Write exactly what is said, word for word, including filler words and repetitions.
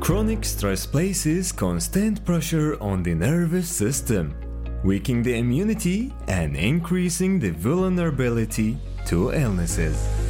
Chronic stress places constant pressure on the nervous system, weakening the immunity and increasing the vulnerability to illnesses.